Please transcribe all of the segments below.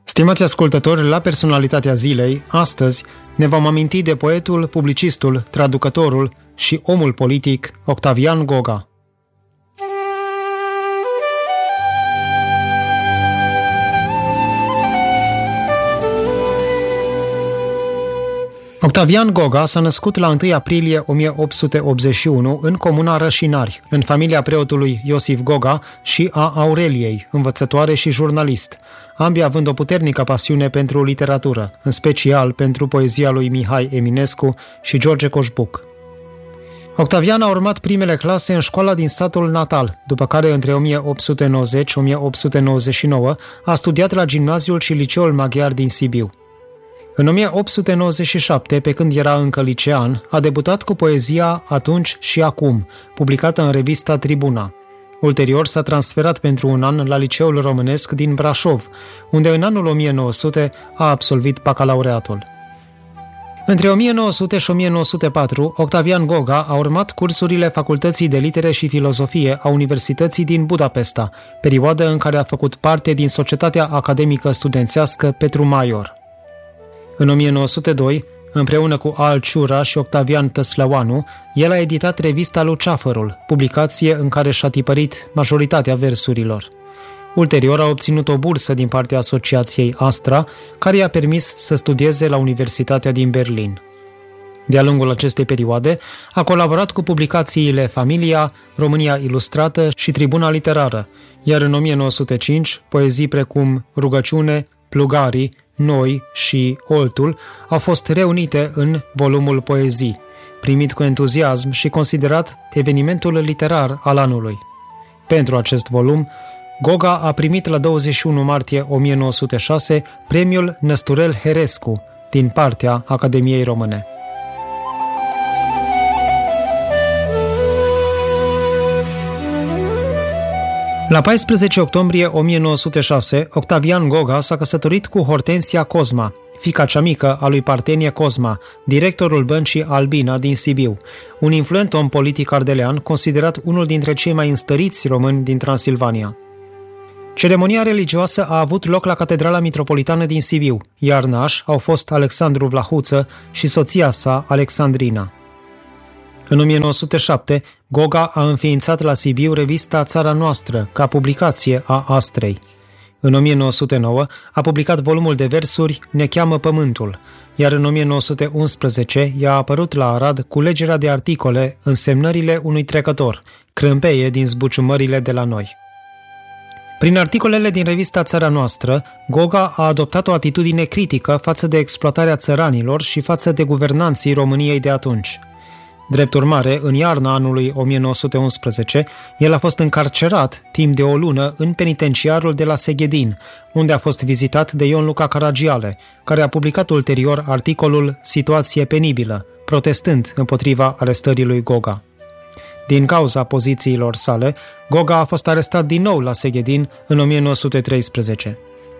Stimați ascultători, la Personalitatea Zilei, astăzi ne vom aminti de poetul, publicistul, traducătorul și omul politic Octavian Goga. Octavian Goga s-a născut la 1 aprilie 1881 în comuna Rășinari, în familia preotului Iosif Goga și a Aureliei, învățătoare și jurnalist, ambii având o puternică pasiune pentru literatură, în special pentru poezia lui Mihai Eminescu și George Coșbuc. Octavian a urmat primele clase în școala din satul natal, după care între 1890-1899 a studiat la gimnaziul și liceul maghiar din Sibiu. În 1897, pe când era încă licean, a debutat cu poezia Atunci și Acum, publicată în revista Tribuna. Ulterior s-a transferat pentru un an la Liceul Românesc din Brașov, unde în anul 1900 a absolvit bacalaureatul. Între 1900 și 1904, Octavian Goga a urmat cursurile Facultății de Litere și Filozofie a Universității din Budapesta, perioadă în care a făcut parte din Societatea Academică Studențească Petru Maior. În 1902, împreună cu Al Ciura și Octavian Tăslăuanu, el a editat revista Luceafărul, publicație în care și-a tipărit majoritatea versurilor. Ulterior a obținut o bursă din partea Asociației Astra, care i-a permis să studieze la Universitatea din Berlin. De-a lungul acestei perioade, a colaborat cu publicațiile Familia, România Ilustrată și Tribuna Literară, iar în 1905, poezii precum Rugăciune, Plugarii, Noi și Oltul au fost reunite în volumul Poezii, primit cu entuziasm și considerat evenimentul literar al anului. Pentru acest volum, Goga a primit la 21 martie 1906 premiul Năsturel Herescu din partea Academiei Române. La 14 octombrie 1906, Octavian Goga s-a căsătorit cu Hortensia Cosma, fiica cea mică a lui Partenie Cosma, directorul băncii Albina din Sibiu, un influent om politic ardelean considerat unul dintre cei mai înstăriți români din Transilvania. Ceremonia religioasă a avut loc la Catedrala Mitropolitană din Sibiu, iar nași au fost Alexandru Vlahuță și soția sa, Alexandrina. În 1907, Goga a înființat la Sibiu revista Țara Noastră, ca publicație a Astrei. În 1909 a publicat volumul de versuri Ne cheamă pământul, iar în 1911 i-a apărut la Arad culegerea de articole Însemnările unui trecător, crâmpeie din zbuciumările de la noi. Prin articolele din revista Țara Noastră, Goga a adoptat o atitudine critică față de exploatarea țăranilor și față de guvernanții României de atunci. Drept urmare, în iarna anului 1911, el a fost încarcerat timp de o lună în penitenciarul de la Seghedin, unde a fost vizitat de Ion Luca Caragiale, care a publicat ulterior articolul Situație penibilă, protestând împotriva arestării lui Goga. Din cauza pozițiilor sale, Goga a fost arestat din nou la Seghedin în 1913.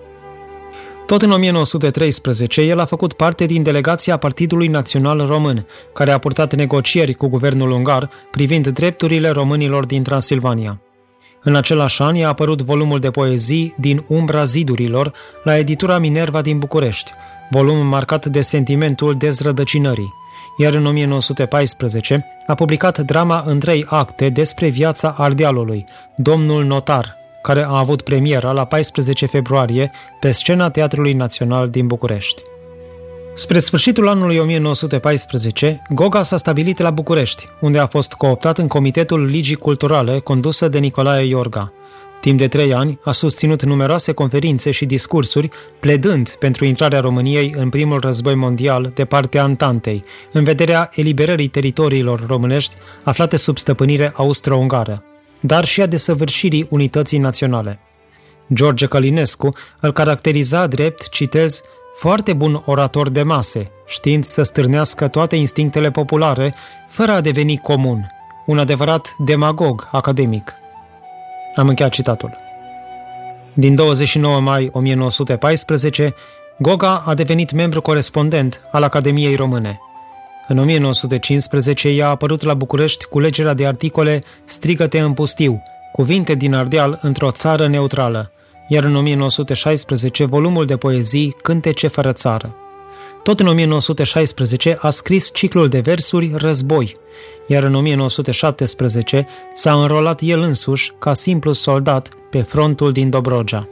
Tot în 1913, el a făcut parte din delegația Partidului Național Român, care a purtat negocieri cu guvernul ungar privind drepturile românilor din Transilvania. În același an i-a apărut volumul de poezii Din umbra zidurilor la editura Minerva din București, volum marcat de sentimentul dezrădăcinării, iar în 1914 a publicat drama în 3 acte despre viața Ardealului, Domnul Notar, care a avut premiera la 14 februarie pe scena Teatrului Național din București. Spre sfârșitul anului 1914, Goga s-a stabilit la București, unde a fost cooptat în Comitetul Ligii Culturale condusă de Nicolae Iorga. Timp de 3 ani a susținut numeroase conferințe și discursuri, pledând pentru intrarea României în primul război mondial de partea Antantei, în vederea eliberării teritoriilor românești aflate sub stăpânire austro-ungară, dar și a desăvârșirii unității naționale. George Călinescu îl caracteriza drept, citez, foarte bun orator de mase, știind să stârnească toate instinctele populare, fără a deveni comun, un adevărat demagog academic. Am încheiat citatul. Din 29 mai 1914, Goga a devenit membru corespondent al Academiei Române. În 1915 i-a apărut la București culegerea de articole Strigă-te în pustiu, cuvinte din Ardeal într-o țară neutrală, iar în 1916 volumul de poezii Cântece fără țară. Tot în 1916 a scris ciclul de versuri Război, iar în 1917 s-a înrolat el însuși ca simplu soldat pe frontul din Dobrogea.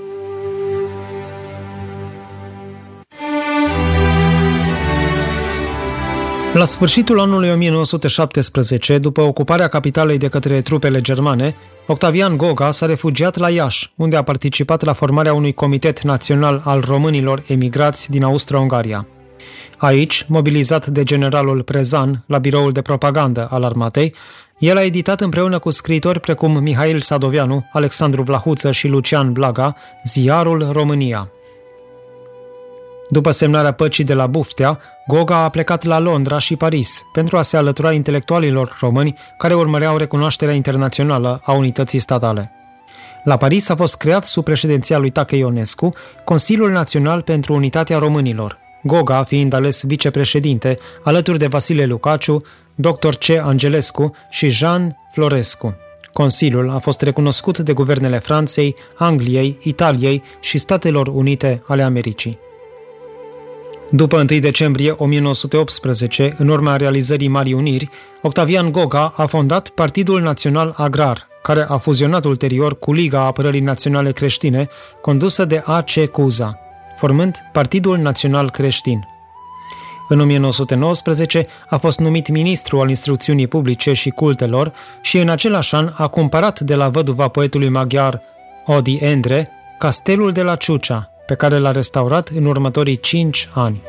La sfârșitul anului 1917, după ocuparea capitalei de către trupele germane, Octavian Goga s-a refugiat la Iași, unde a participat la formarea unui comitet național al românilor emigrați din Austria-Ungaria. Aici, mobilizat de generalul Prezan la biroul de propagandă al armatei, el a editat împreună cu scriitori precum Mihail Sadoveanu, Alexandru Vlahuță și Lucian Blaga, ziarul România. După semnarea păcii de la Buftea, Goga a plecat la Londra și Paris pentru a se alătura intelectualilor români care urmăreau recunoașterea internațională a unității statale. La Paris a fost creat sub președinția lui Tache Ionescu Consiliul Național pentru Unitatea Românilor, Goga fiind ales vicepreședinte alături de Vasile Lucaciu, dr. C. Angelescu și Jean Florescu. Consiliul a fost recunoscut de guvernele Franței, Angliei, Italiei și Statelor Unite ale Americii. După 1 decembrie 1918, în urma realizării Marii Uniri, Octavian Goga a fondat Partidul Național Agrar, care a fuzionat ulterior cu Liga Apărării Naționale Creștine, condusă de A.C. Cuza, formând Partidul Național Creștin. În 1919 a fost numit ministru al instrucțiunii publice și cultelor și în același an a cumpărat de la văduva poetului maghiar Odi Endre castelul de la Ciucea, pe care l-a restaurat în următorii 5 ani.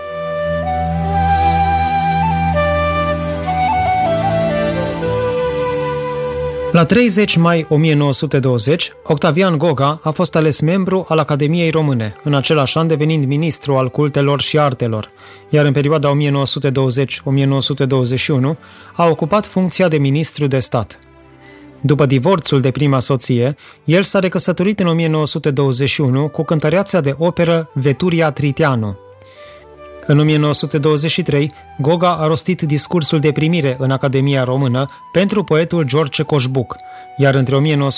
La 30 mai 1920, Octavian Goga a fost ales membru al Academiei Române, în același an devenind ministru al cultelor și artelor, iar în perioada 1920-1921 a ocupat funcția de ministru de stat. După divorțul de prima soție, el s-a recăsătorit în 1921 cu cântăreața de operă Veturia Triteanu. În 1923, Goga a rostit discursul de primire în Academia Română pentru poetul George Coșbuc, iar între 1924-1925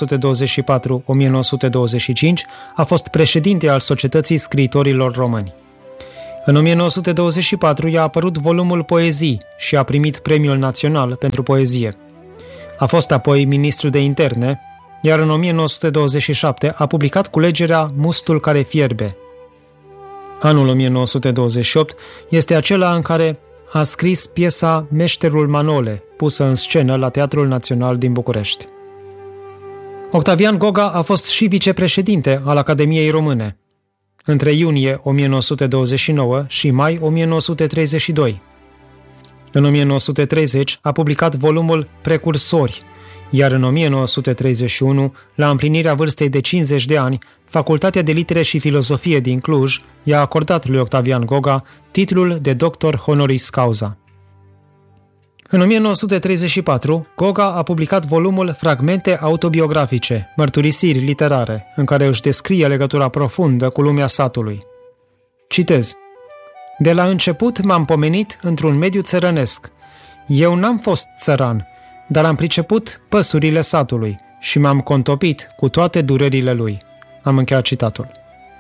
a fost președinte al Societății Scriitorilor Români. În 1924 i-a apărut volumul Poezii și a primit Premiul Național pentru Poezie. A fost apoi ministru de interne, iar în 1927 a publicat culegerea Mustul care fierbe. Anul 1928 este acela în care a scris piesa Meșterul Manole, pusă în scenă la Teatrul Național din București. Octavian Goga a fost și vicepreședinte al Academiei Române între iunie 1929 și mai 1932. În 1930 a publicat volumul Precursori, iar în 1931, la împlinirea vârstei de 50 de ani, Facultatea de Litere și Filozofie din Cluj i-a acordat lui Octavian Goga titlul de doctor honoris causa. În 1934, Goga a publicat volumul Fragmente autobiografice, mărturisiri literare, în care își descrie legătura profundă cu lumea satului. Citez: De la început m-am pomenit într-un mediu țărănesc. Eu n-am fost țăran, dar am priceput păsurile satului și m-am contopit cu toate durerile lui. Am încheiat citatul.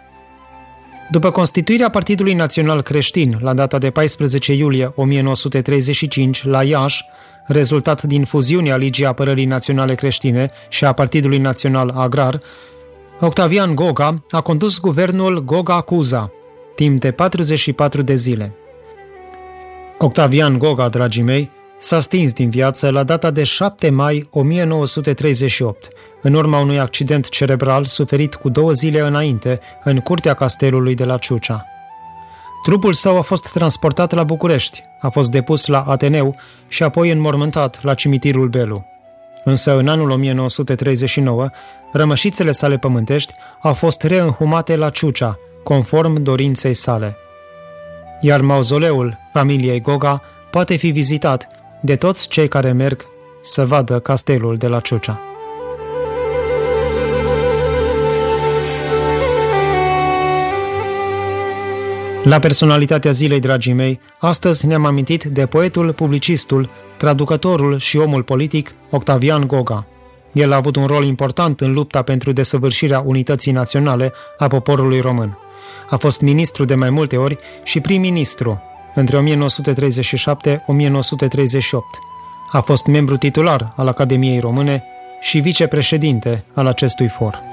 După constituirea Partidului Național Creștin la data de 14 iulie 1935 la Iași, rezultat din fuziunea Ligii Apărării Naționale Creștine și a Partidului Național Agrar, Octavian Goga a condus guvernul Goga-Cuza timp de 44 de zile. Octavian Goga, dragii mei, s-a stins din viață la data de 7 mai 1938, în urma unui accident cerebral suferit cu 2 zile înainte în curtea castelului de la Ciucea. Trupul său a fost transportat la București, a fost depus la Ateneu și apoi înmormântat la cimitirul Belu. Însă în anul 1939, rămășițele sale pământești au fost reînhumate la Ciucea, conform dorinței sale. Iar mauzoleul familiei Goga poate fi vizitat de toți cei care merg să vadă castelul de la Ciucea. La personalitatea zilei, dragii mei, astăzi ne-am amintit de poetul, publicistul, traducătorul și omul politic Octavian Goga. El a avut un rol important în lupta pentru desăvârșirea unității naționale a poporului român. A fost ministru de mai multe ori și prim-ministru între 1937-1938. A fost membru titular al Academiei Române și vicepreședinte al acestui for.